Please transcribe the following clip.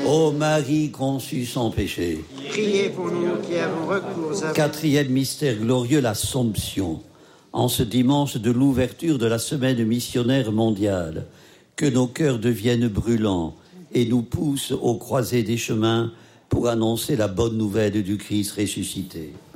Ô Marie conçue sans péché. Priez pour nous qui avons recours à vous. Quatrième mystère glorieux, l'Assomption. En ce dimanche de l'ouverture de la semaine missionnaire mondiale, que nos cœurs deviennent brûlants et nous poussent aux croisées des chemins pour annoncer la bonne nouvelle du Christ ressuscité.